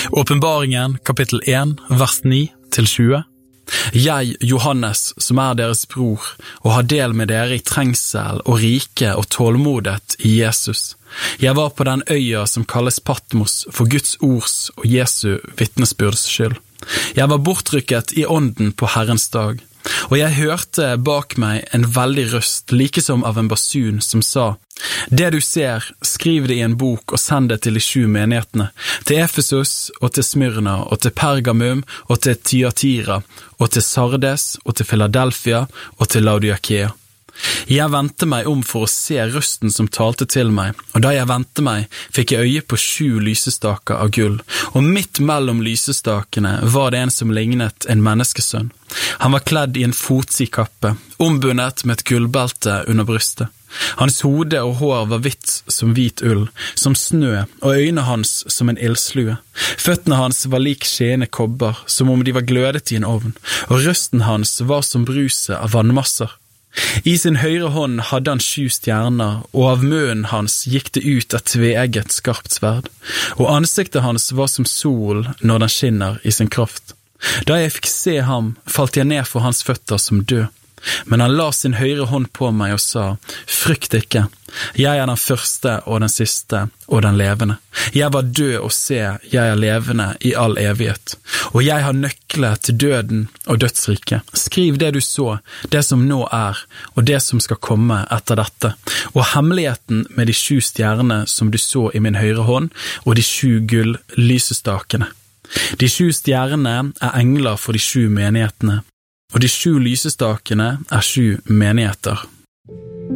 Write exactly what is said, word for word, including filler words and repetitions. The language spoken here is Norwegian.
Åpenbaringen, kapittel én, vers ni til tjue. Jeg, Johannes, som er deres bror, og har del med dere i trengsel og rike og tålmodet i Jesus. Jeg var på den øya som kalles Patmos for Guds ords og Jesu vittnesbyrds skyld. Jeg var bortrykket i ånden på Herrens dag, og jeg hørte bak meg en veldig røst, like som av en basun, som sa: Det du ser, skriv det i en bok og send det til de sju menighetene, til Efesus og til Smyrna og til Pergamum og til Thyatira og til Sardes og til Philadelphia og til Laodikea. Jeg vendte meg om for å se røsten som talte til meg, og da jeg vendte meg, fikk jeg øye på sju lysestaker av gull, og midt mellom lysestakene var det en som lignet en menneskesønn. Han var kledd i en fotsid kappe, ombundet med et gullbelte under brystet. Hans hode og hår var hvitt som hvit ull, som snø, og øynene hans som en ildslue. Føttene hans var lik skjene kobber, som om de var glødet i en ovn, og røsten hans var som bruset av vannmasser. I sin høyre hånd hadde han sju stjerner, og av munnen hans gikk det ut et tveegget skarpt sverd, og ansiktet hans var som sol når den skinner i sin kraft. Da jeg fikk se ham, falt jeg ned for hans føtter som død. Men han la sin høyre hånd på meg og sa: Frykt ikke, jeg er den første og den siste og den levende. Jeg var død, og se, jeg er levende i all evighet, og jeg har nøkler til døden og dødsriket. Skriv det du så, det som nå er, og det som skal komme etter dette, og hemmeligheten med de sju stjernene som du så i min høyre hånd, og de sju gull lysestakene. De sju stjernene er engler for de sju menighetene, og de sju lysestakene er sju menigheter.